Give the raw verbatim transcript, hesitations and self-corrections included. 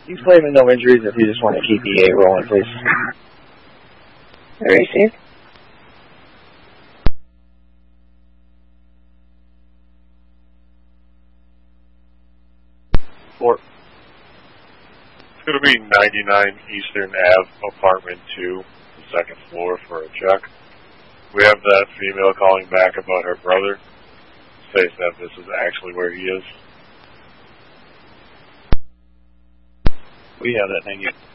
You claiming no injuries if you just want to keep E A rolling, please. Received. Four. It's going to be ninety-nine Eastern Ave, Apartment two, the second floor for a check. We have that female calling back about her brother. Says that this is actually where he is. We have that, thank you.